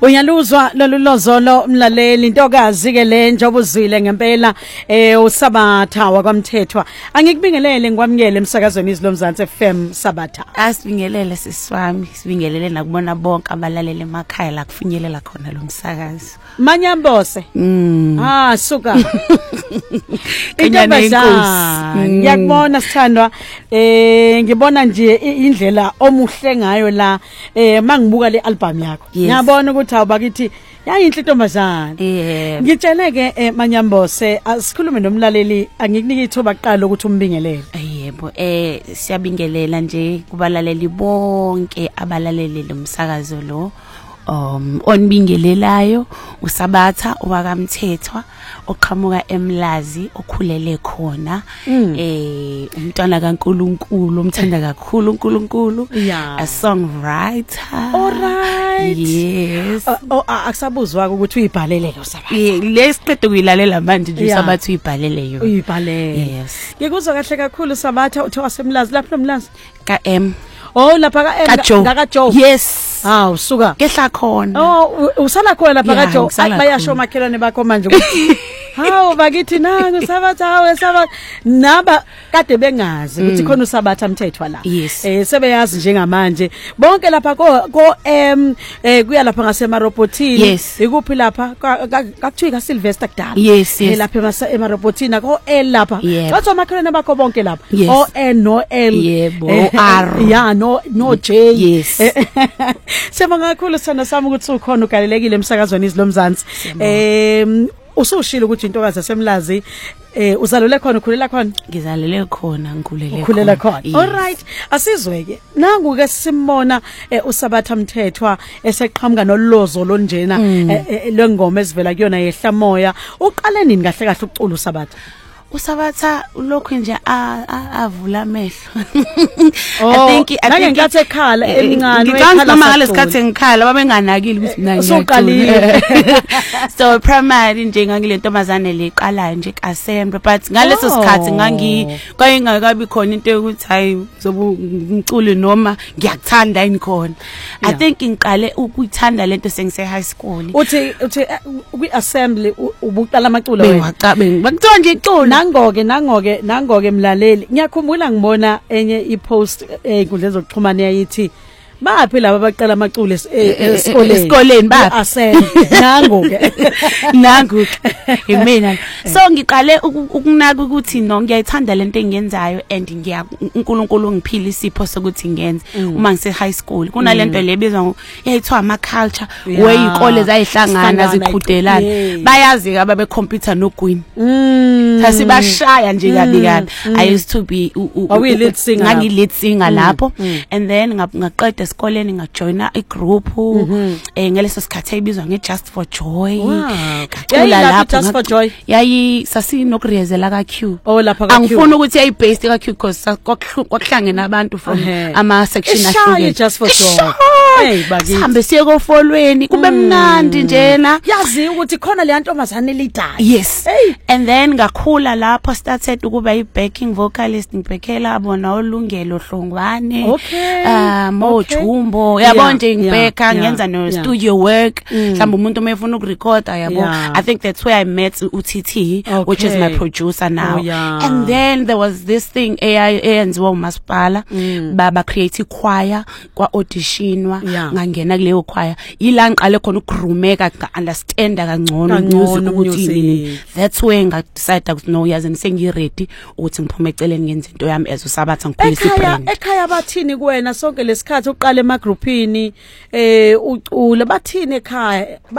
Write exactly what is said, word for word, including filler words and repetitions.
Uyaluzwa lolu lozolo mlaleli intokazi ke le njobo uzwile ngempela eh uSabatha wakwamthethwa angikubingelele ngikwamukele emsakazweni izilomzansi F M Sabatha asibingelele siswami sibingelele nakubona bonke abalaleli emakhaya la kufinyelela khona lo msakazi Manyambose mm. ah suka intombazana ngiyakubona sithandwa eh ngibona nje indlela omuhle ngayo la eh mangibuka le album yakho ngiyabona ukuthi awubakithi yayinhle intombazana yeah ngitsheleke Manyambose asikhulume nomlaleli angikunika ithuba kuqala ukuthi umbingelele yebo eh siyabingelela nje kubalaleli bonke abalaleli lomsakazo lo um onibingelelayo uSabatha owakamthethwa oqhamuka eMlazi okhulele khona mm. eh umntwana kaNkuluNkulu omthanda kakhulu uNkulunkulu yeah. a songwriter all right yes uh, oh akusabuzwa ukuthi uyibhalele lo Sabatha lesiqede kuyilalela manje nje Sabatha uyibhalele yo uyibhalele yes ngikuzwa kahle kakhulu Sabatha uthi waseMlazi lapho noMlazi ka M oh lapha ka M ka Joe yes ah usuka kehla khona oh usala khona lapha ka Joe bayasho makhelwane bakho manje ukuthi hawo bakithi nangu Sabatha hawo Sabatha naba kade bengazi ukuthi khona uSabatha Mthethwa la eh sebeyazi njengamanje bonke lapha ko ko em eh kuya lapha ngasemarobotini ikuphi lapha kakuthiwa ka Sylvester kudala yes yes lapha emarobotini ko L lapha bathi makhelwane bakho bonke lapha o N no L yebo R ya no no J yes Sibonga kakhulu sana sami ukuthi ukhona ugalelekile emsakazweni izilomzansi em usushilo ukuthi intokazi yaseMlazi eh uzalule khona ukhulela khona ngizalele khona ngikhulele khona ukhulela khona all right asizweke nangu ke simbona uSabatha Mthethwa eseqhamuka nolozo lonjena lwengoma ezivela kuyona yehla moya uqale nini kahle kahle ukucula uSabatha uSabatha lokho nje avula amehlo I think I think ngenkathi ekhala emncane ekhala noma ngalesikhathi ngikhala babenganakile ukuthi mina ngiyaqala so primary nje ngangile ntombazane leqalayo nje kasembe but ngaleso sikhathi ngangi kwayengakabi khona into yokuthi hayi zobumculi noma ngiyakuthanda yini khona I think ngiqale ukuyithanda lento sengise high school uthi uthi kwi assembly ubuqala amaculo wena bakuthiwa nje icula nangoke nangoke nangoke mlaleli ngiyakhumbula ngibona enye ipost einkundleni zokuxhumana yayithi baphi laba abaqala amaculo esikoleni esikoleni ba asele nangoke nangoke imina so ngiqale ukunaka ukuthi no ngiyayithanda lento engiyenzayo and ngiya uNkulunkulu ngiphila isipho sokuthi ngenze uma ngise high school kunalento lebizwa yayithiwa ama culture where izikole zayihlangana ziqhudelana bayazi ke ababe computer nogwini sasibashaya nje kabi kabi I used to be ngangi lead singer lapho and then ngaqeda esikoleni ngajoina igroup eh ngeleso sikhathi ebizwa nge Just for Joy ngacula lapho Just for Joy yayi sasinokuriyezela ka Q oh lapha ka Q angifuna ukuthi yayi based ka Q because kwakuhlangene abantu from ama section ahlukene Just for Joy hey bakithi sihambe siye kofolweni kube mnandi njena yazi ukuthi khona le ntombazane lidayo yes and then ngakhula lapho started ukuba i backing vocalist ngibhekela abona olungelo Hlongwane ah Jumbo yabo nje ngibheka ngenza no studio work mhlawumbe umuntu umefuna ukurecorda yabo I think that's where I met U T T which is my producer now and then there was this thing eyenziwa uMasipala baba create choir kwa auditionwa ngangena kuleyo choir ila ngiqale khona ukurumeka nga understand kangcono music ukuthi that's when nga decide ukuthi no yazi sengi ready ukuthi ngiphume eceleni ngenze into yami as uSabatha ngikhulisa ibrand ekhaya bathini kuwena sonke lesikhathi uqale emagroupini eh ucula bathini ekhaya